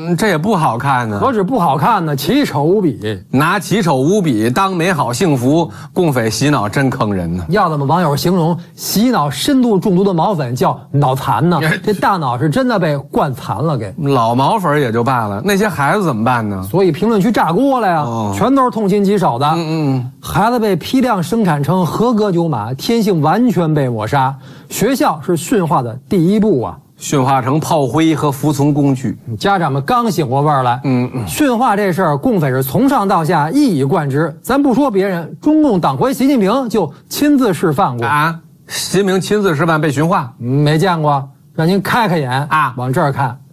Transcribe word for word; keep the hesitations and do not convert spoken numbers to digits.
嗯，这也不好看呢。 何止不好看呢，奇丑无比。 拿奇丑无比当美好幸福，共匪洗脑真坑人呢。 要怎么网友形容洗脑深度中毒的毛粉叫脑残呢？这大脑是真的被灌残了给。 老毛粉也就罢了，那些孩子怎么办呢？ 所以评论区炸锅了呀，哦、全都是痛心疾首的。 嗯嗯， 孩子被批量生产成合格九码，天性完全被抹杀。学校是驯化的第一步啊。 驯化成炮灰和服从工具， 家长们刚醒过味儿来。嗯嗯，驯化这事儿，共匪是从上到下一以贯之。咱不说别人，中共党魁习近平就亲自示范过啊。习近平亲自示范被驯化， 没见过，让您开开眼啊， 往这儿看。